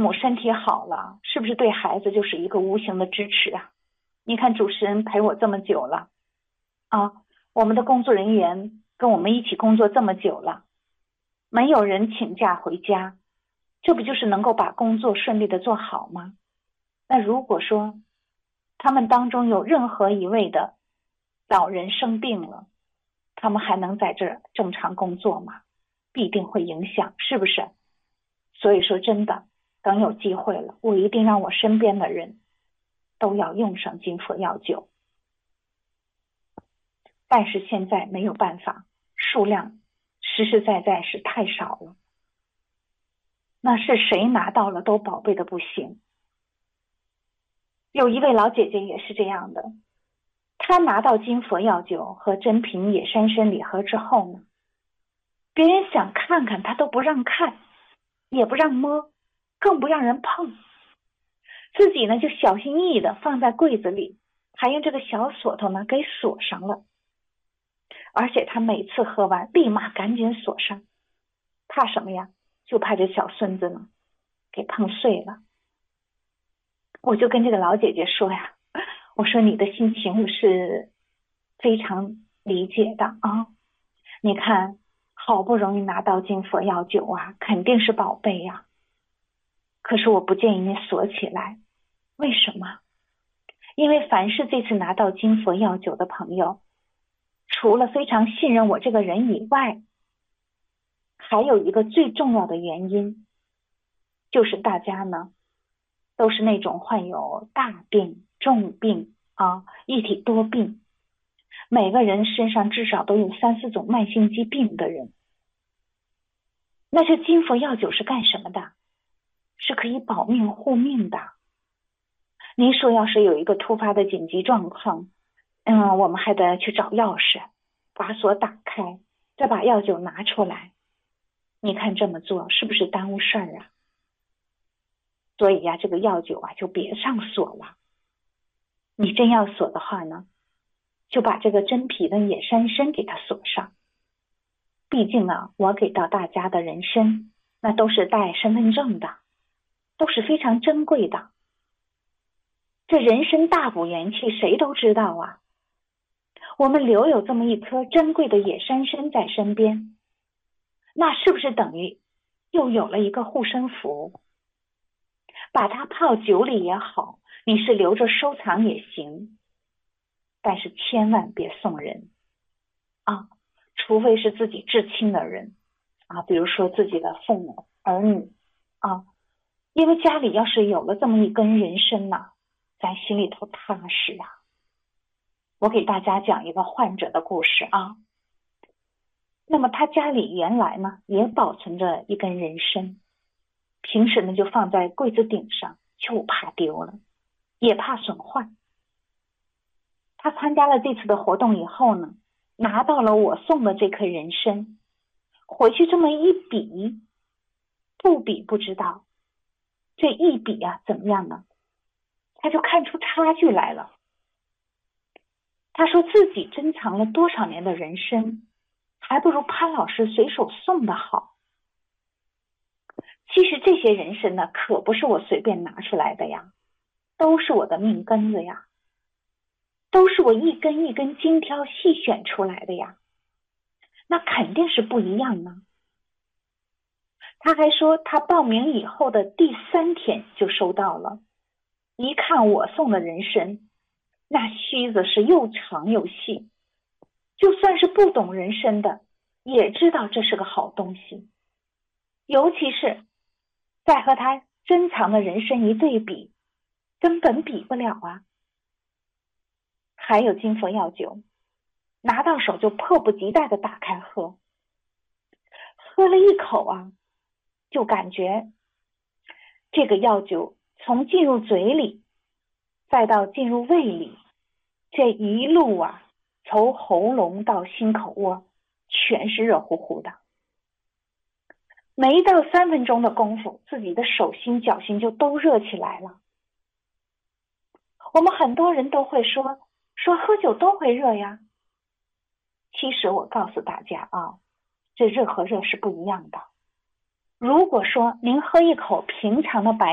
母身体好了，是不是对孩子就是一个无形的支持啊？你看主持人陪我这么久了啊，我们的工作人员跟我们一起工作这么久了，没有人请假回家，这不就是能够把工作顺利的做好吗？那如果说他们当中有任何一位的老人生病了，他们还能在这儿正常工作吗？必定会影响，是不是？所以说真的，等有机会了，我一定让我身边的人都要用上金佛药灸。但是现在没有办法，数量实实在在是太少了。那是谁拿到了都宝贝的不行。有一位老姐姐也是这样的，她拿到金佛药灸和真品野山参礼盒之后呢，别人想看看她都不让看，也不让摸，更不让人碰，自己呢就小心翼翼的放在柜子里，还用这个小锁头呢给锁上了。而且她每次喝完立马赶紧锁上，怕什么呀？就怕这小孙子呢给碰碎了。我就跟这个老姐姐说呀，我说你的心情我是非常理解的啊。你看好不容易拿到金佛药灸啊，肯定是宝贝呀。可是我不建议你锁起来，为什么？因为凡是这次拿到金佛药灸的朋友，除了非常信任我这个人以外，还有一个最重要的原因，就是大家呢都是那种患有大病、重病啊，一体多病，每个人身上至少都有3、4种慢性疾病的人。那这金佛药灸是干什么的？是可以保命护命的。您说要是有一个突发的紧急状况，我们还得去找钥匙，把锁打开，再把药灸拿出来。你看这么做是不是耽误事儿啊？所以呀，这个药灸啊就别上锁了。你真要锁的话呢，就把这个真皮的野山参给它锁上。毕竟啊，我给到大家的人参那都是带身份证的，都是非常珍贵的。这人参大补元气，谁都知道啊。我们留有这么一颗珍贵的野山参在身边，那是不是等于又有了一个护身符？把它泡酒里也好，你是留着收藏也行，但是千万别送人啊，除非是自己至亲的人啊，比如说自己的父母、儿女啊，因为家里要是有了这么一根人参呐，咱心里头踏实啊。我给大家讲一个患者的故事啊。那么他家里原来呢也保存着一根人参，平时呢就放在柜子顶上，就怕丢了，也怕损坏。他参加了这次的活动以后呢，拿到了我送的这颗人参，回去这么一比，不比不知道，这一比啊怎么样呢？他就看出差距来了。他说自己珍藏了多少年的人参，还不如潘老师随手送的好。其实这些人参呢，可不是我随便拿出来的呀，都是我的命根子呀，都是我一根一根精挑细选出来的呀，那肯定是不一样呢。他还说他报名以后的第3天就收到了，一看我送的人参，那须子是又长又细，就算是不懂人参的也知道这是个好东西，尤其是再和他珍藏的人参一对比，根本比不了啊。还有金佛药灸，拿到手就迫不及待的打开喝，喝了一口啊，就感觉这个药灸从进入嘴里再到进入胃里，这一路啊，从喉咙到心口窝全是热乎乎的。没到3分钟的功夫，自己的手心脚心就都热起来了。我们很多人都会说喝酒都会热呀，其实我告诉大家啊，这热和热是不一样的。如果说您喝一口平常的白